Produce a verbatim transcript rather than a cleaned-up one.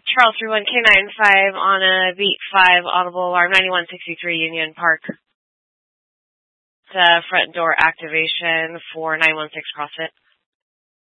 Charles three one K nine five on a beat five audible alarm ninety-one sixty-three Union Park. It's a front door activation for nine one six CrossFit.